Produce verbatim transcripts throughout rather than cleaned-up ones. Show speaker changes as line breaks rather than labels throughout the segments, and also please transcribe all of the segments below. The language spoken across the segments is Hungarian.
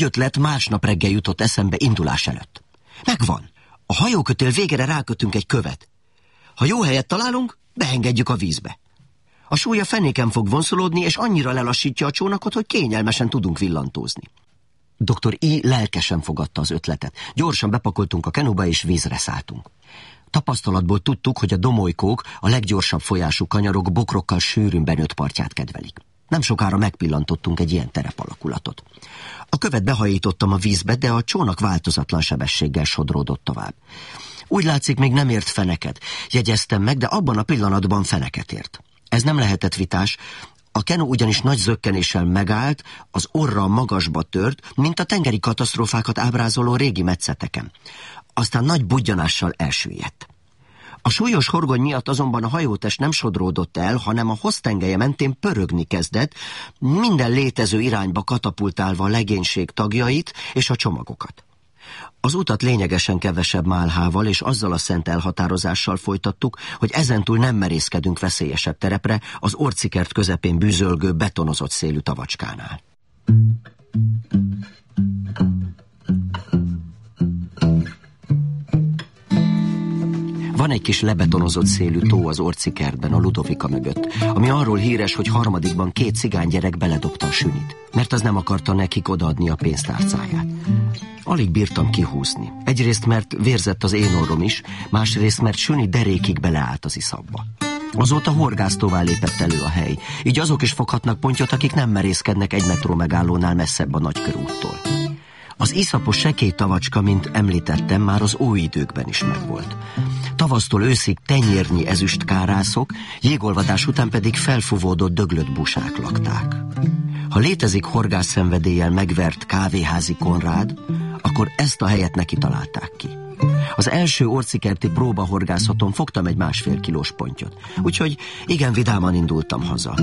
ötlet másnap reggel jutott eszembe indulás előtt. Megvan. A hajókötél végére rákötünk egy követ. Ha jó helyet találunk, beengedjük a vízbe. A súlya fenéken fog vonszolódni, és annyira lelassítja a csónakot, hogy kényelmesen tudunk villantózni. doktor I. lelkesen fogadta az ötletet. Gyorsan bepakoltunk a kenúba, és vízre szálltunk. Tapasztalatból tudtuk, hogy a domolykók, a leggyorsabb folyású kanyarok bokrokkal sűrűn benőtt partját kedvelik. Nem sokára megpillantottunk egy ilyen terepalakulatot. A követ behajítottam a vízbe, de a csónak változatlan sebességgel sodródott tovább. Úgy látszik, még nem ért feneket. Jegyeztem meg, de abban a pillanatban feneket ért. Ez nem lehetett vitás, a kenu ugyanis nagy zökkenéssel megállt, az orra magasba tört, mint a tengeri katasztrófákat ábrázoló régi metszeteken. Aztán nagy budjanással elsüllyedt. A súlyos horgony miatt azonban a hajótest nem sodródott el, hanem a hoztengelye mentén pörögni kezdett, minden létező irányba katapultálva a legénység tagjait és a csomagokat. Az utat lényegesen kevesebb málhával és azzal a szent elhatározással folytattuk, hogy ezentúl nem merészkedünk veszélyesebb terepre az Orcikert közepén bűzölgő betonozott szélű tavacskánál. Van egy kis lebetonozott szélű tó az Orcikertben, a Ludovika mögött, ami arról híres, hogy harmadikban két cigánygyerek beledobta a sünit, mert az nem akarta nekik odaadni a pénztárcáját. Alig bírtam kihúzni. Egyrészt, mert vérzett az én orrom is, másrészt, mert süni derékig beleállt az iszapba. Azóta horgásztóvá lépett elő a hely, így azok is foghatnak pontyot, akik nem merészkednek egy metró megállónál messzebb a nagykörúttól. Az iszapos sekély tavacska, mint említettem, már az óidőkben is megvolt. Tavasztól őszig tenyérnyi ezüstkárászok, jégolvadás után pedig felfúvódott döglött busák lakták. Ha létezik horgászszenvedéllyel megvert kávéházi Konrád, akkor ezt a helyet neki találták ki. Az első orcikerti próbahorgászaton fogtam egy másfél kilós pontyot, úgyhogy igen vidáman indultam haza.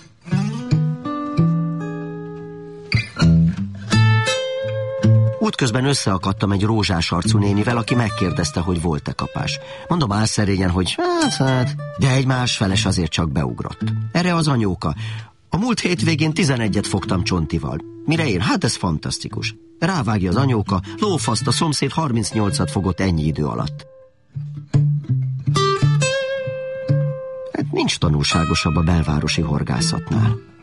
Útközben összeakadtam egy rózsás arcú nénivel, aki megkérdezte, hogy volt-e kapás. Mondom álszerényen, hogy hát, hát, de egy másfeles azért csak beugrott. Erre az anyóka: a múlt hétvégén tizenegyet fogtam csontival. Mire ér? Hát ez fantasztikus. Rávágja az anyóka, lófaszt, a szomszéd harmincnyolcat fogott ennyi idő alatt. Hát nincs tanulságosabb a belvárosi horgászatnál.